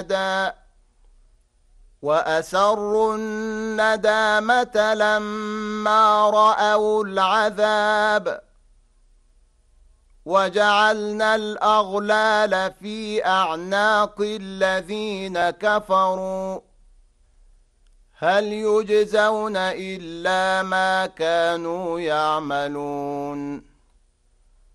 وأسروا الندامة لما رأوا العذاب وجعلنا الأغلال في أعناق الذين كفروا هل يجزون إلا ما كانوا يعملون